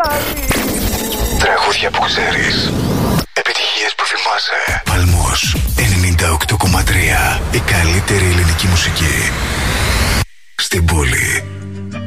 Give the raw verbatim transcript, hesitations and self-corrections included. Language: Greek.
Τραγούδια που ξέρεις. Επιτυχίες που θυμάσαι. Παλμός ενενήντα οκτώ κόμμα τρία. Η καλύτερη ελληνική μουσική στην πόλη.